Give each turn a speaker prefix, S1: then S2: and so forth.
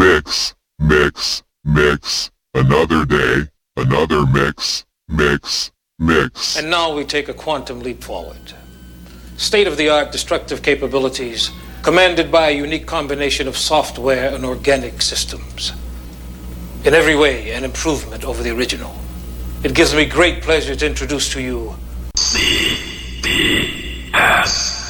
S1: Mix, mix, mix. Another day, another mix, mix, mix.
S2: And now we take a quantum leap forward. State-of-the-art destructive capabilities commanded by a unique combination of software and organic systems. In every way, an improvement over the original. It gives me great pleasure to introduce to you
S3: CBS.